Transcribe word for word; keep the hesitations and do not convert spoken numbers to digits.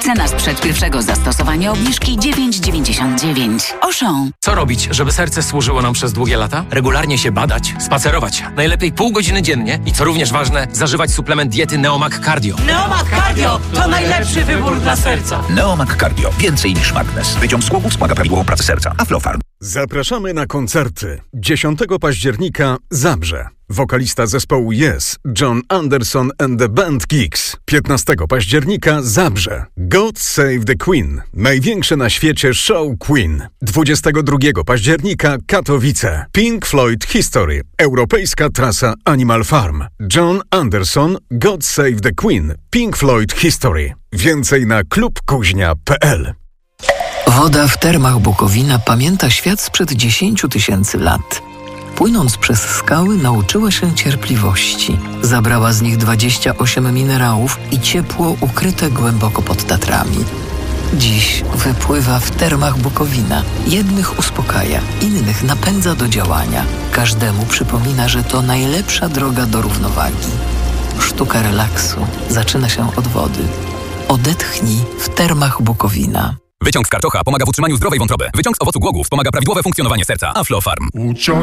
Cena sprzed pierwszego zastosowania obniżki dziewięć dziewięćdziesiąt dziewięć. Auchan. Co robić, żeby serce służyło nam przez długie lata? Regularnie się badać, spacerować. Najlepiej pół godziny dziennie i co również ważne, zażywać suplement diety Neomag Cardio. Neomag Cardio to najlepszy wybór dla serca. Neomag Cardio. Więcej niż magnes. Wyciąg z głowy wspomaga prawidłową pracę serca. Aflofarm. Zapraszamy na koncerty. dziesiątego października Zabrze. Wokalista zespołu Yes, John Anderson and the Band Geeks. piętnastego października Zabrze. God Save the Queen. Największe na świecie show Queen. dwudziestego drugiego października Katowice. Pink Floyd History. Europejska trasa Animal Farm. John Anderson, God Save the Queen. Pink Floyd History. Więcej na klub kuźnia kropka p l. Woda w termach Bukowina pamięta świat sprzed dziesięciu tysięcy lat. Płynąc przez skały nauczyła się cierpliwości. Zabrała z nich dwadzieścia osiem minerałów i ciepło ukryte głęboko pod Tatrami. Dziś wypływa w termach Bukowina. Jednych uspokaja, innych napędza do działania. Każdemu przypomina, że to najlepsza droga do równowagi. Sztuka relaksu zaczyna się od wody. Odetchnij w termach Bukowina. Wyciąg z karczocha pomaga w utrzymaniu zdrowej wątroby. Wyciąg z owocu głogów pomaga prawidłowe funkcjonowanie serca. Aflofarm.